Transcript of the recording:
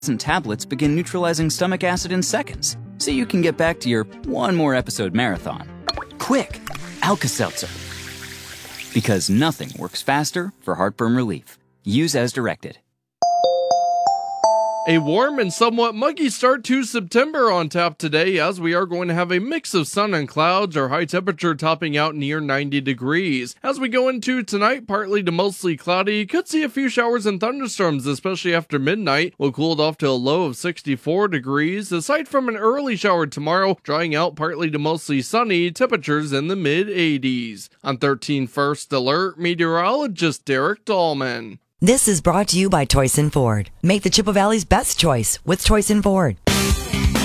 and tablets begin neutralizing stomach acid in seconds, so you can get back to your one more episode marathon. Quick, Alka-Seltzer. Because nothing works faster for heartburn relief. Use as directed. A warm and somewhat muggy start to September on tap today, as we are going to have a mix of sun and clouds, our high temperature topping out near 90 degrees. As we go into tonight, partly to mostly cloudy, could see a few showers and thunderstorms, especially after midnight. We'll cool it off to a low of 64 degrees, aside from an early shower tomorrow, drying out partly to mostly sunny, temperatures in the mid-80s. On 13 First Alert, meteorologist Derek Dahlman. This is brought to you by Toyson Ford. Make the Chippewa Valley's best choice with Toyson Ford.